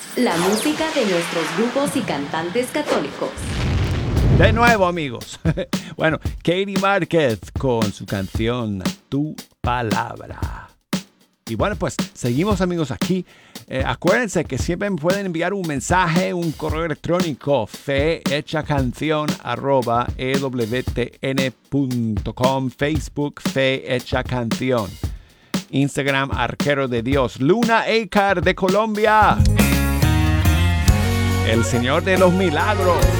La música de nuestros grupos y cantantes católicos. De nuevo, amigos. Bueno, Katie Márquez con su canción Tu Palabra. Y bueno, pues seguimos, amigos, aquí. Acuérdense que siempre me pueden enviar un mensaje, un correo electrónico, fehechacanción@ewtn.com, Facebook Fe Hecha Canción, Instagram Arquero de Dios, Luna Ecar de Colombia, el Señor de los Milagros.